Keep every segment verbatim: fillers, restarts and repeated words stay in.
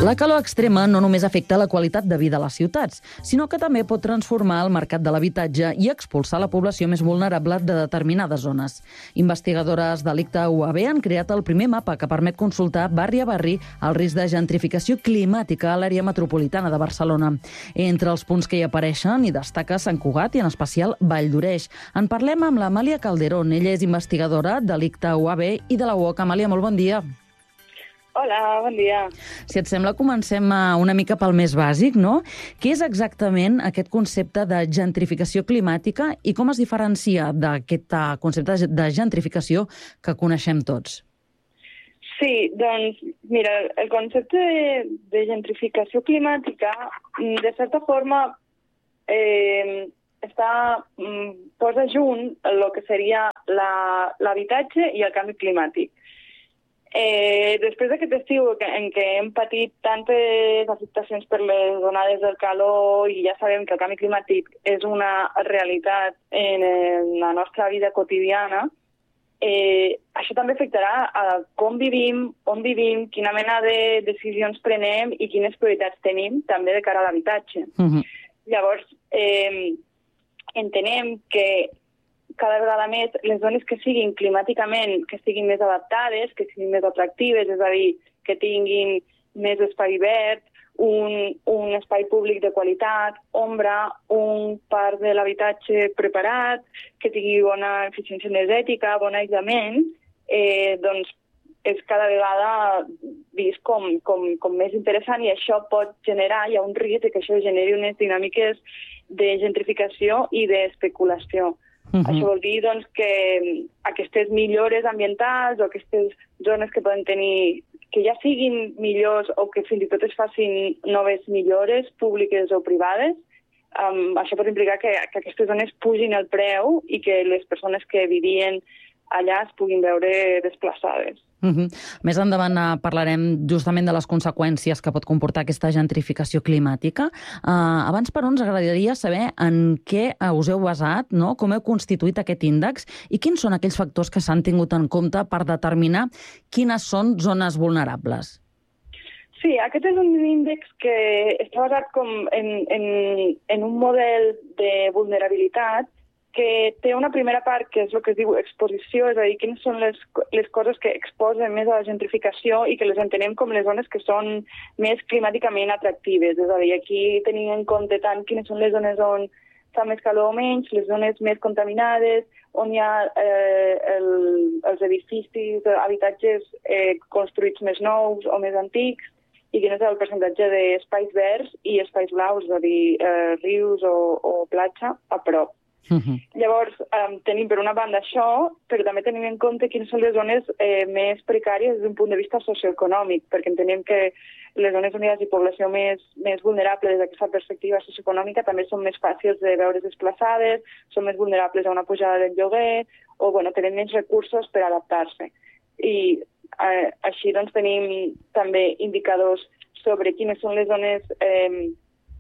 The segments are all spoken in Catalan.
La calor extrema no només afecta la qualitat de vida a les ciutats, sinó que també pot transformar el mercat de l'habitatge i expulsar la població més vulnerable de determinades zones. Investigadores de l'ICTA U A B han creat el primer mapa que permet consultar barri a barri el risc de gentrificació climàtica a l'àrea metropolitana de Barcelona. Entre els punts que hi apareixen hi destaca Sant Cugat i en especial Vall d'Oreix. En parlem amb l'Amàlia Calderón. Ella és investigadora de l'ICTA U A B i de la U O C. Amàlia, molt bon dia. Hola, bon dia. Si et sembla, comencem una mica pel més bàsic, no? Què és exactament aquest concepte de gentrificació climàtica i com es diferencia d'aquest concepte de gentrificació que coneixem tots? Sí, doncs, mira, el concepte de, de gentrificació climàtica, de certa forma, eh, està, posa junt el que seria la, l'habitatge i el canvi climàtic. Eh, després d'aquest estiu en què hem patit tantes afectacions per les onades del calor i ja sabem que el canvi climàtic és una realitat en la nostra vida quotidiana, eh, això també afectarà a com vivim, on vivim, quina mena de decisions prenem i quines prioritats tenim també de cara a l'habitatge. Uh-huh. Llavors, eh, entenem que cada vegada més les zones que siguin climàticament, que siguin més adaptades, que siguin més atractives, és a dir, que tinguin més espai verd, un, un espai públic de qualitat, ombra, un parc de l'habitatge preparat, que tingui bona eficiència energètica, bon aïllament, eh, doncs és cada vegada vist com, com, com més interessant i això pot generar, hi ha un risc que això generi unes dinàmiques de gentrificació i d'especulació. Uh-huh. Això vol dir doncs, que aquestes millores ambientals o aquestes zones que poden tenir, que ja siguin millors o que fins i tot es facin noves millores públiques o privades, um, això pot implicar que, que aquestes zones pugin el preu i que les persones que vivien allà es puguin veure desplaçades. Uh-huh. Més endavant uh, parlarem justament de les conseqüències que pot comportar aquesta gentrificació climàtica. Uh, abans, però, ens agradaria saber en què us heu basat, no? Com heu constituït aquest índex i quins són aquells factors que s'han tingut en compte per determinar quines són zones vulnerables. Sí, aquest és un índex que està basat com en, en, en un model de vulnerabilitat que té una primera part que és el que es diu exposició, és a dir, quines són les, les coses que exposen més a la gentrificació i que les entenem com les zones que són més climàticament atractives. És a dir, aquí tenim en compte tant quines són les zones on fa més calor o menys, les zones més contaminades, on hi ha eh, el, els edificis, habitatges eh, construïts més nous o més antics, i quin és el percentatge d'espais verds i espais blaus, és a dir, eh, rius o, o platja a prop. Uh-huh. Llavors, um, tenim per una banda això, però també tenim en compte quines són les zones eh, més precàries des d'un punt de vista socioeconòmic, perquè entenem que les zones on hi hagi població més, més vulnerable des d'aquesta perspectiva socioeconòmica també són més fàcils de veure's desplaçades, són més vulnerables a una pujada del lloguer, o bueno, tenen menys recursos per adaptar-se. I eh, així doncs tenim també indicadors sobre quines són les zones eh,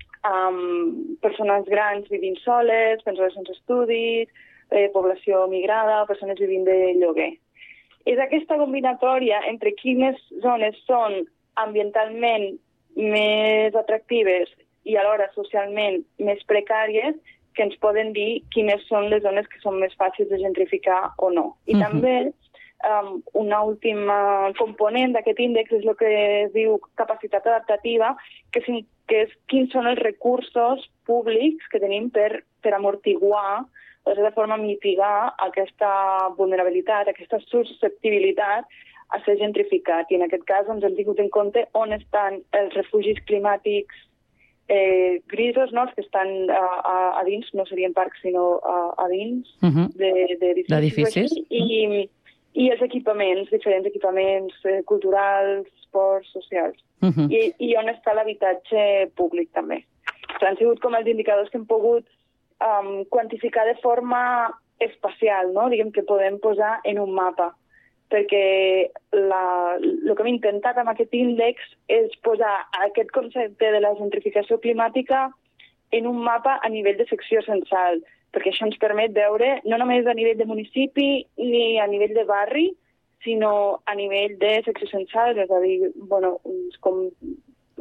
amb persones grans vivint soles, persones sense estudis, eh, població migrada, persones vivint de lloguer. És aquesta combinatòria entre quines zones són ambientalment més atractives i alhora socialment més precàries que ens poden dir quines són les zones que són més fàcils de gentrificar o no. I uh-huh. també um, una última component d'aquest índex és el que es diu capacitat adaptativa, que és que és quins són els recursos públics que tenim per, per amortiguar, o de forma mitigar aquesta vulnerabilitat, aquesta susceptibilitat a ser gentrificat. I en aquest cas doncs, hem tingut en compte on estan els refugis climàtics eh, grisos, no? Els que estan a, a, a dins, no serien parcs, sinó a, a dins uh-huh. d'edificis. I, i els equipaments, diferents equipaments eh, culturals, esports, socials. Uh-huh. I, i on està l'habitatge públic també. Han sigut com els indicadors que hem pogut um, quantificar de forma espacial, no? Diguem que podem posar en un mapa, perquè la, el que hem intentat amb aquest índex és posar aquest concepte de la gentrificació climàtica en un mapa a nivell de secció censal, perquè això ens permet veure no només a nivell de municipi ni a nivell de barri, sinó a nivell de secció censal, és a dir, bueno, com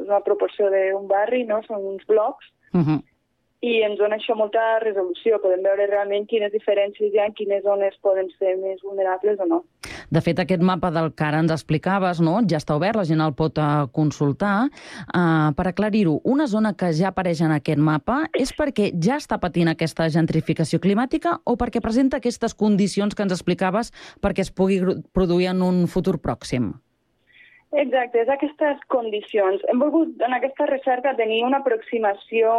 una proporció d'un barri, no? Són uns blocs, Uh-huh. i ens dona això molta resolució. Podem veure realment quines diferències hi ha, en quines zones poden ser més vulnerables o no. De fet, aquest mapa del que ara ens explicaves, no? Ja està obert, la gent el pot uh, consultar. Uh, per aclarir-ho, una zona que ja apareix en aquest mapa és perquè ja està patint aquesta gentrificació climàtica o perquè presenta aquestes condicions que ens explicaves perquè es pugui produir en un futur pròxim? Exacte, és aquestes condicions. Hem volgut en aquesta recerca tenir una aproximació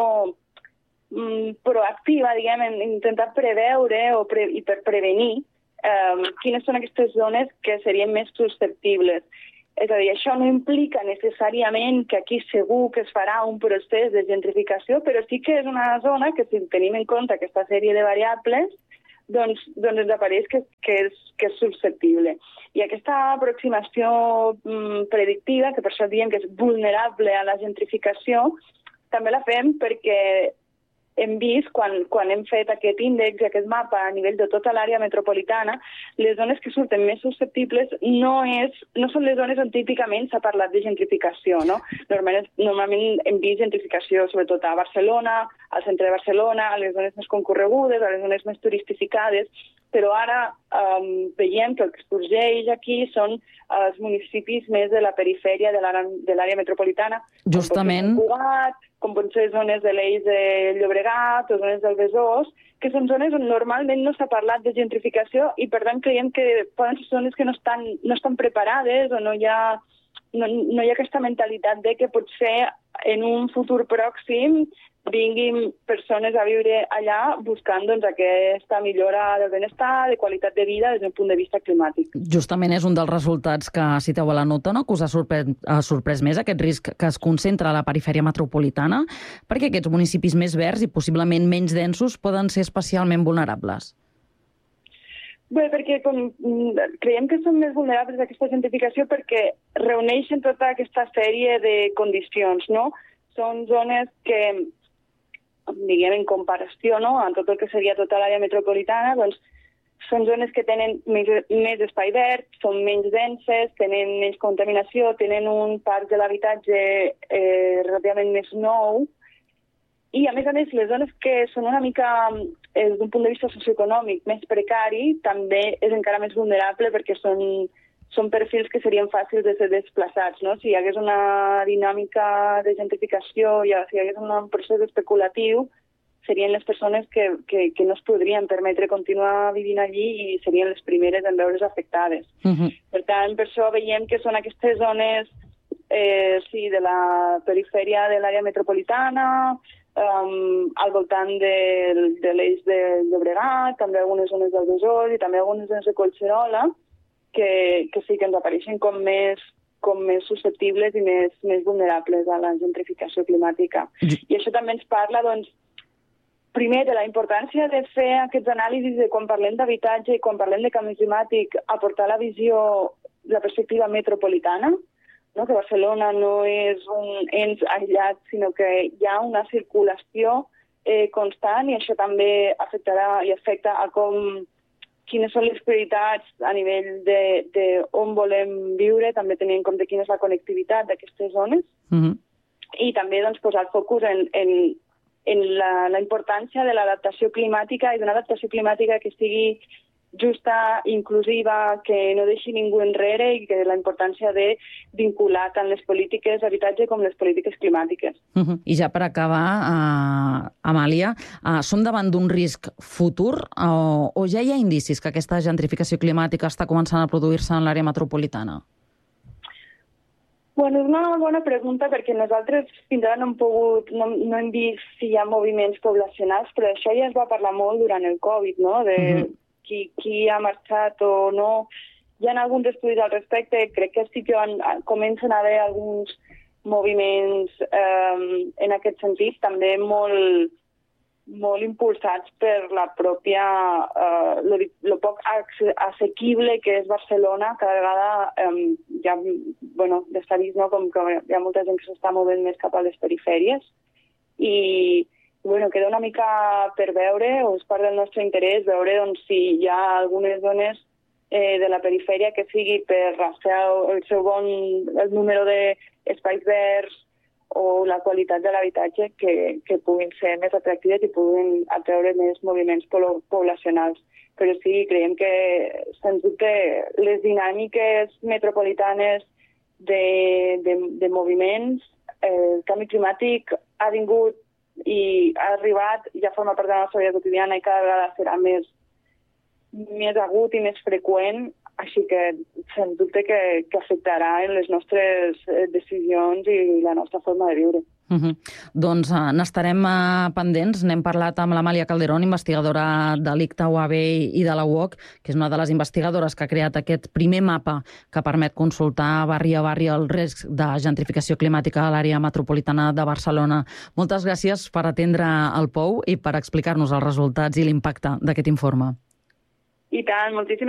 mm, proactiva, diguem, en intentar preveure o pre i per prevenir eh, quines són aquestes zones que serien més susceptibles. És a dir, això no implica necessàriament que aquí segur que es farà un procés de gentrificació, però sí que és una zona que, si tenim en compte aquesta sèrie de variables, doncs, doncs ens apareix que, que, és, que és susceptible. I aquesta aproximació mm, predictiva, que per això diem que és vulnerable a la gentrificació, també la fem perquè hem vist, quan, quan hem fet aquest índex i aquest mapa a nivell de tota l'àrea metropolitana, les zones que surten més susceptibles no, és, no són les zones on típicament s'ha parlat de gentrificació, no? Normalment, normalment hem vist gentrificació sobretot a Barcelona, al centre de Barcelona, a les zones més concorregudes, a les zones més turistificades, però ara um, veiem que el que sorgeix aquí són els municipis més de la perifèria de l'àrea metropolitana. Justament. Com pot ser Cugat, com pot ser zones de l'Eix de Llobregat o zones del Besòs, que són zones on normalment no s'ha parlat de gentrificació i per tant creiem que poden ser zones que no estan, no estan preparades o no hi ha, no, no hi ha aquesta mentalitat de que potser en un futur pròxim vinguin persones a viure allà buscant doncs, aquesta millora del benestar, de qualitat de vida des d'un punt de vista climàtic. Justament és un dels resultats que citeu a la nota, no? Que us ha sorprès, ha sorprès més aquest risc que es concentra a la perifèria metropolitana, perquè aquests municipis més verds i possiblement menys densos poden ser especialment vulnerables. Bé, perquè com, creiem que són més vulnerables a aquesta gentrificació perquè reuneixen tota aquesta sèrie de condicions, no? Són zones que, diguem, en comparació, no?, amb tot el que seria tota l'àrea metropolitana, doncs són zones que tenen més, més espai verd, són menys denses, tenen menys contaminació, tenen un parc de l'habitatge eh, relativament més nou, i a més a més les zones que són una mica, eh, d'un punt de vista socioeconòmic, més precari, també és encara més vulnerable perquè són són perfils que serien fàcils de ser desplaçats, no? Si hi hagués una dinàmica de gentrificació, si hi hagués un procés especulatiu, serien les persones que, que, que no es podrien permetre continuar vivint allí i serien les primeres en veure's afectades. Uh-huh. Per tant, per això veiem que són aquestes zones eh, sí, de la perifèria de l'àrea metropolitana, um, al voltant de, de l'Eix de Llobregat, també algunes zones del Besòs i també algunes zones de Collserola, Que, que sí que ens apareixen com més, com més susceptibles i més, més vulnerables a la gentrificació climàtica. I això també ens parla, doncs, primer, de la importància de fer aquests anàlisis de quan parlem d'habitatge i quan parlem de canvi climàtic, aportar la visió, la perspectiva metropolitana, no? Que Barcelona no és un ens aïllat, sinó que hi ha una circulació eh, constant i això també afectarà i afecta a com quines són les prioritats a nivell de, de on volem viure, també tenint en compte quina és la connectivitat d'aquestes zones, uh-huh. I també doncs, posar el focus en, en, en la, la importància de l'adaptació climàtica i d'una adaptació climàtica que sigui justa, inclusiva, que no deixi ningú enrere i que la importància de vincular tant les polítiques d'habitatge com les polítiques climàtiques. Uh-huh. I ja per acabar, uh, Amàlia, uh, som davant d'un risc futur o, o ja hi ha indicis que aquesta gentrificació climàtica està començant a produir-se en l'àrea metropolitana? Bueno, és una bona pregunta perquè nosaltres fins ara no hem pogut, no, no hem vist si hi ha moviments poblacionals, però això ja es va parlar molt durant el Covid, no?, de uh-huh. qui, qui ha marxat o no. Hi ha alguns estudis al respecte, crec que sí que han, comencen a haver alguns moviments eh, en aquest sentit, també molt, molt impulsats per la pròpia, eh, lo, lo poc assequible que és Barcelona. Cada vegada eh, ja, bueno, està vist, no?, com que hi ha molta gent que s'està movent més cap a les perifèries i bueno, queda una mica per veure, o és part del nostre interès, veure doncs, si hi ha algunes zones eh, de la perifèria que sigui per el seu, el seu bon el número d'espais verds o la qualitat de l'habitatge que, que puguin ser més atractives i puguin atreure més moviments poblacionals. Però sí, creiem que, sens dubte, les dinàmiques metropolitanes de, de, de moviments, el canvi climàtic ha vingut i ha arribat, ja forma part de la nostra vida quotidiana i cada vegada serà més, més agut i més freqüent, així que sens dubte que, que afectarà en les nostres decisions i la nostra forma de viure. Uh -huh. Doncs uh, n'estarem uh, pendents. N'hem parlat amb l'Amàlia Calderón, investigadora de l'I C T A U A B i de la U O C, que és una de les investigadores que ha creat aquest primer mapa que permet consultar barri a barri el risc de gentrificació climàtica a l'àrea metropolitana de Barcelona. Moltes gràcies per atendre el Pou i per explicar-nos els resultats i l'impacte d'aquest informe. I tant, moltíssimes